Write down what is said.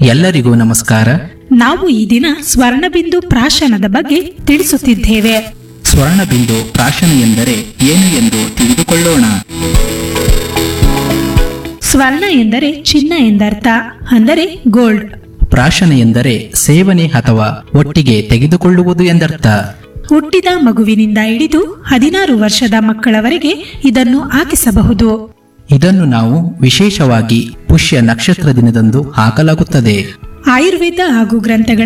ಎಲ್ಲರಿಗೂ ನಮಸ್ಕಾರ. ನಾವು ಈ ದಿನ ಸ್ವರ್ಣಬಿಂದು ಪ್ರಾಶನದ ಬಗ್ಗೆ ತಿಳಿಸುತ್ತಿದ್ದೇವೆ. ಸ್ವರ್ಣಬಿಂದು ಪ್ರಾಶನ ಎಂದರೆ ಏನು ಎಂದು ತಿಳಿದುಕೊಳ್ಳೋಣ. ಸ್ವರ್ಣ ಎಂದರೆ ಚಿನ್ನ ಎಂದರ್ಥ, ಅಂದರೆ ಗೋಲ್ಡ್. ಪ್ರಾಶನ ಎಂದರೆ ಸೇವನೆ ಅಥವಾ ಒಟ್ಟಿಗೆ ತೆಗೆದುಕೊಳ್ಳುವುದು ಎಂದರ್ಥ. ಹುಟ್ಟಿದ ಮಗುವಿನಿಂದ ಹಿಡಿದು 16 ವರ್ಷದ ಮಕ್ಕಳವರೆಗೆ ಇದನ್ನು ಹಾಕಿಸಬಹುದು. ಇದನ್ನು ನಾವು ವಿಶೇಷವಾಗಿ ಪುಷ್ಯ ನಕ್ಷತ್ರ ದಿನದಂದು ಹಾಕಲಾಗುತ್ತದೆ. ಆಯುರ್ವೇದ ಹಾಗೂ ಗ್ರಂಥಗಳ